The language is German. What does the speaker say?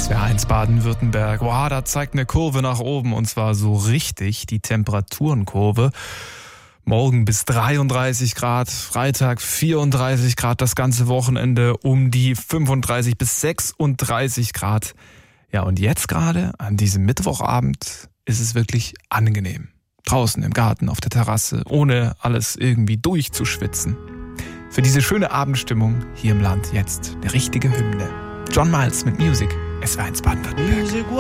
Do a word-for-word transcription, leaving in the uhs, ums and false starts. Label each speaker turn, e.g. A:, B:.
A: S W R eins Baden-Württemberg. Wow, da zeigt eine Kurve nach oben und zwar so richtig, die Temperaturenkurve. Morgen bis dreiunddreißig Grad, Freitag vierunddreißig Grad, das ganze Wochenende um die fünfunddreißig bis sechsunddreißig Grad. Ja, und jetzt gerade an diesem Mittwochabend ist es wirklich angenehm. Draußen im Garten, auf der Terrasse, ohne alles irgendwie durchzuschwitzen. Für diese schöne Abendstimmung hier im Land jetzt eine richtige Hymne. John Miles mit Music, S W R eins Baden-Württemberg.